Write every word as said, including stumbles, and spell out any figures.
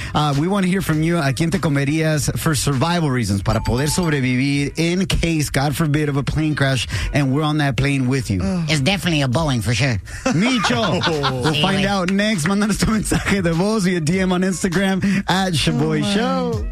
Uh, we want to hear from you. ¿A quién te comerías for survival reasons? Para poder sobrevivir in case, God forbid, of a plane crash and we're on that plane with you. It's definitely a Boeing for sure. Micho. We'll Sí, find güey. out next. Mándanos tu mensaje de voz via D M on Instagram at Shaboy Show.